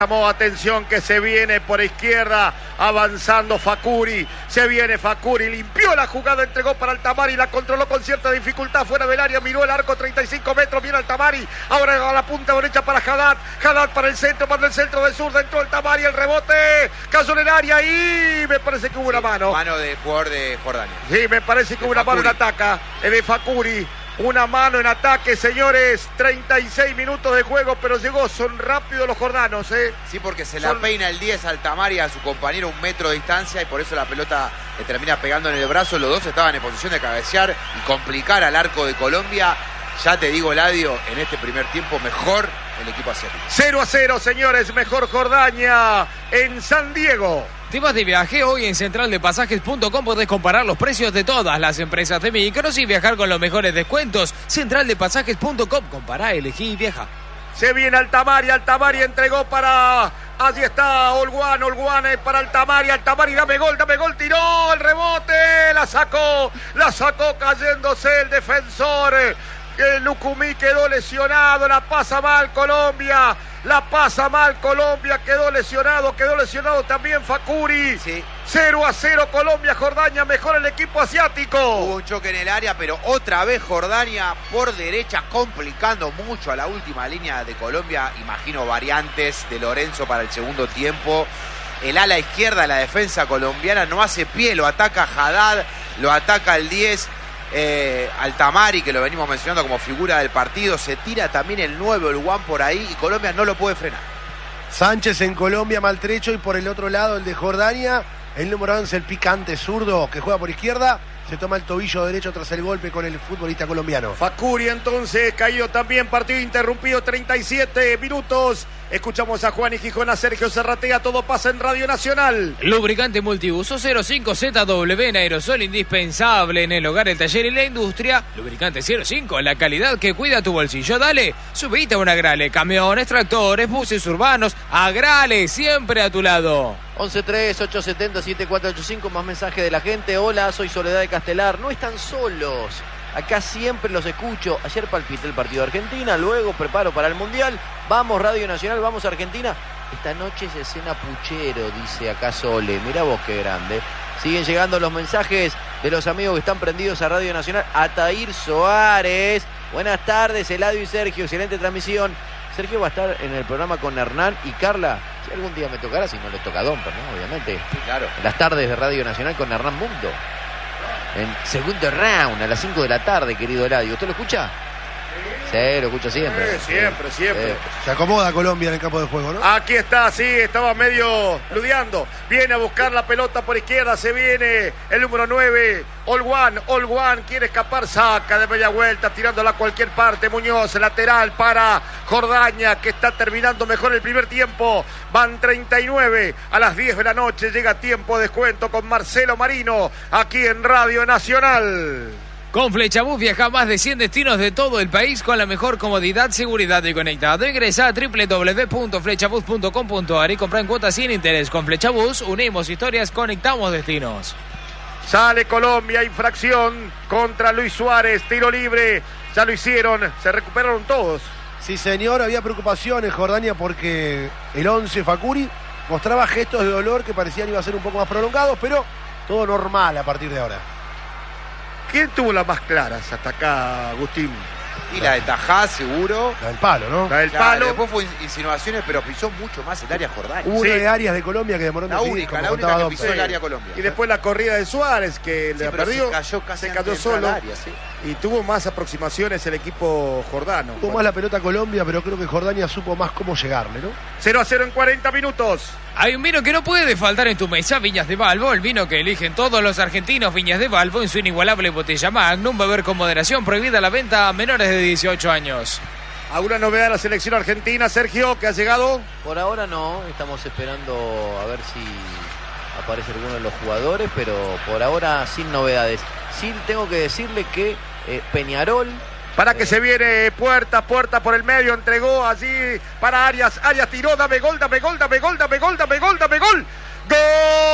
Atención que se viene por izquierda, avanzando Facuri, se viene Facuri, limpió la jugada, entregó para Altamari, la controló con cierta dificultad fuera del área, miró el arco, 35 metros, viene Altamari, ahora a la punta derecha para Haddad, Haddad para el centro, manda el centro de zurda, entró Altamari, el rebote, cayó en el área y me parece que hubo una mano. Mano de jugador de Jordania. Sí, me parece que hubo una mano en ataca, de Facuri. Una mano en ataque, señores. 36 minutos de juego, pero llegó. Son rápidos los jordanos, ¿eh? Sí, porque se la peina el 10 Altamari a su compañero a 1 metro de distancia y por eso la pelota le termina pegando en el brazo. Los dos estaban en posición de cabecear y complicar al arco de Colombia. Ya te digo, Eladio, en este primer tiempo mejor el equipo asiático. 0-0, señores. Mejor Jordania en San Diego. ¿Te vas de viaje? Hoy en centraldepasajes.com podés comparar los precios de todas las empresas de micros y viajar con los mejores descuentos. Centraldepasajes.com. Compará, elegí y viaja. Se viene Altamari entregó para... Allí está Olguán para Altamari, dame gol, tiró el rebote, la sacó cayéndose el defensor. Lucumí quedó lesionado, la pasa mal Colombia, quedó lesionado también Facuri. Sí. 0-0 Colombia, Jordania, mejor el equipo asiático. Hubo un choque en el área, pero otra vez Jordania por derecha, complicando mucho a la última línea de Colombia. Imagino variantes de Lorenzo para el segundo tiempo. El ala izquierda de la defensa colombiana no hace pie, lo ataca Haddad, lo ataca el 10. Altamari, que lo venimos mencionando como figura del partido, se tira también el 9, el Olguán por ahí y Colombia no lo puede frenar. Sánchez en Colombia maltrecho y por el otro lado el de Jordania, el número 11, el picante zurdo que juega por izquierda, se toma el tobillo derecho tras el golpe con el futbolista colombiano. Facuri entonces caído también, partido interrumpido, 37 minutos. Escuchamos a Juan y Gijón, a Sergio Serratea, todo pasa en Radio Nacional. Lubricante multiuso 05ZW en aerosol, indispensable en el hogar, el taller y la industria. Lubricante 05, la calidad que cuida tu bolsillo. Dale, subite a un Agrale, camiones, tractores, buses urbanos. Agrale, siempre a tu lado. 11-3-870-7485, más mensaje de la gente. Hola, soy Soledad de Castelar. No están solos. Acá siempre los escucho. Ayer palpité el partido de Argentina, luego preparo para el Mundial. Vamos Radio Nacional, vamos Argentina. Esta noche se cena puchero, dice acá Sole. Mirá vos qué grande. Siguen llegando los mensajes de los amigos que están prendidos a Radio Nacional. Atair Soares. Buenas tardes, Eladio y Sergio. Excelente transmisión. Sergio va a estar en el programa con Hernán y Carla. Si algún día me tocará, si no le toca a Domper, ¿no? Obviamente. Sí, claro. En las tardes de Radio Nacional con Hernán Mundo. En segundo round, a las 5 de la tarde, querido Eladio. ¿Usted lo escucha? Sí, lo escucha siempre. Siempre. Se acomoda Colombia en el campo de juego, ¿no? Aquí está, sí, estaba medio ludeando. Viene a buscar la pelota por izquierda, se viene el número 9, Olguán quiere escapar, saca de media vuelta, tirándola a cualquier parte. Muñoz, lateral para Jordania, que está terminando mejor el primer tiempo. Van 39 a las 10 de la noche, llega tiempo de descuento con Marcelo Marino, aquí en Radio Nacional. Con Flechabús viaja a más de 100 destinos de todo el país con la mejor comodidad, seguridad y conectado. Ingresa a www.flechabús.com.ar y compra en cuotas sin interés. Con Flechabús unimos historias, conectamos destinos. Sale Colombia, infracción contra Luis Suárez, tiro libre, ya lo hicieron, se recuperaron todos. Sí, señor, había preocupación en Jordania porque el 11 Facuri mostraba gestos de dolor que parecían iba a ser un poco más prolongados, pero todo normal a partir de ahora. ¿Quién tuvo las más claras hasta acá, Agustín? Y la de Tajá, seguro. La del palo, ¿no? La del Claro, palo. después fue insinuaciones, pero pisó mucho más el área Jordania. Hubo Sí. una de áreas de Colombia que demoró en La decidir, única como que contaba pisó Domper. el área Colombia. Y después la corrida de Suárez, que Sí, la pero perdió. se cayó casi se antes cayó de entrar solo. al área, sí. Y tuvo más aproximaciones el equipo jordano. Tuvo más la pelota Colombia, pero creo que Jordania supo más cómo llegarle, ¿no? 0-0 en 40 minutos. Hay un vino que no puede faltar en tu mesa, Viñas de Balbo, el vino que eligen todos los argentinos. Viñas de Balbo en su inigualable botella Magnum, beber con moderación, prohibida la venta a menores de 18 años. ¿Alguna novedad de la selección argentina, Sergio, que ha llegado? Por ahora no, estamos esperando a ver si aparece alguno de los jugadores, pero por ahora sin novedades. Sí tengo que decirle que Peñarol... Para que se viene Puerta por el medio, entregó allí para Arias tiró, dame gol. ¡Gol!